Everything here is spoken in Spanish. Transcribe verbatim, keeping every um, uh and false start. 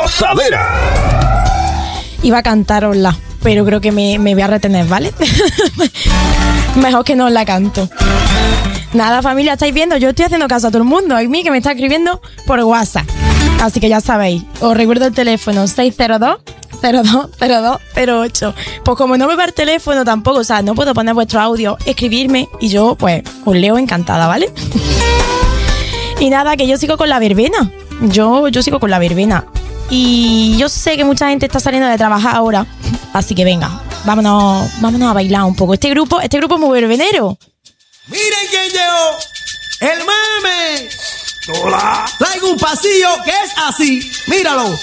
Gozadera. Iba a cantárosla, pero creo que me, me voy a retener, ¿vale? Mejor que no os la canto. Nada, familia, estáis viendo, yo estoy haciendo caso a todo el mundo. Hay mí que me está escribiendo por WhatsApp. Así que ya sabéis, os recuerdo el teléfono seis cero dos, cero dos, cero dos, cero ocho. Pues como no me va el teléfono tampoco, o sea, no puedo poner vuestro audio, escribirme y yo, pues, os leo encantada, ¿vale? Y nada, que yo sigo con la verbena. Yo, yo sigo con la verbena. Y yo sé que mucha gente está saliendo de trabajar ahora. Así que venga, vámonos, vámonos a bailar un poco. Este grupo, este grupo es muy verbenero. Miren quién llegó, el meme. Hola. Traigo un pasillo que es así, míralo.